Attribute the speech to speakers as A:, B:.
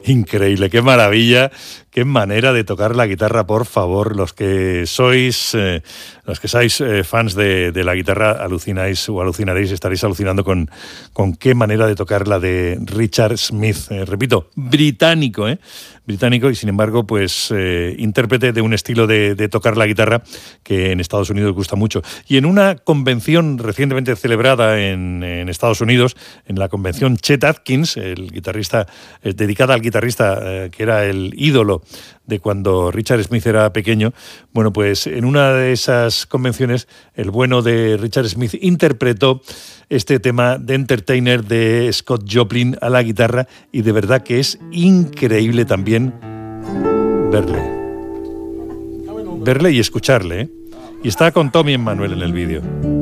A: Increíble, qué maravilla, qué manera de tocar la guitarra, por favor. Los que sois fans de la guitarra alucináis o alucinaréis, estaréis alucinando con qué manera de tocar la de Richard Smith. Repito, británico, británico y sin embargo pues intérprete de un estilo de tocar la guitarra que en Estados Unidos gusta mucho. Y en una convención recientemente celebrada en Estados Unidos, en la convención Chet Atkins, el guitarrista, dedicada al guitarrista que era el ídolo de cuando Richard Smith era pequeño, bueno, pues en una de esas convenciones el bueno de Richard Smith interpretó este tema de Entertainer de Scott Joplin a la guitarra y de verdad que es increíble también verle y escucharle, Y está con Tommy Emmanuel en el vídeo.